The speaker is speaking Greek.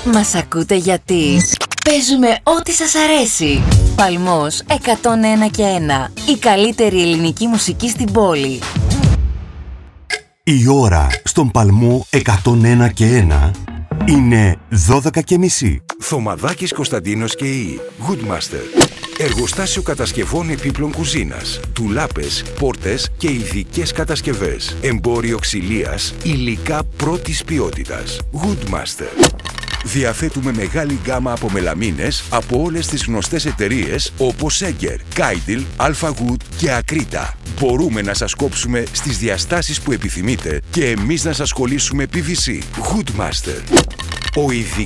Μας ακούτε γιατί παίζουμε ό,τι σας αρέσει. Παλμός 101 και 1. Η καλύτερη ελληνική μουσική στην πόλη. Η ώρα στον Παλμό 101 και 1 είναι 12:30. Θωμαδάκης Κωνσταντίνος και η Goodmaster. Εργοστάσιο κατασκευών επίπλων κουζίνας, ντουλάπες, πόρτες και ειδικές κατασκευές. Εμπόριο ξυλίας, υλικά πρώτης ποιότητας. Goodmaster. Διαθέτουμε μεγάλη γκάμα από μελαμίνες από όλες τις γνωστές εταιρείες όπως Έγκερ, Κάιντιλ, Αλφα-Wood και Ακρίτα. Μπορούμε να σας κόψουμε στις διαστάσεις που επιθυμείτε και εμείς να σας κολλήσουμε PVC. Goodmaster. Ο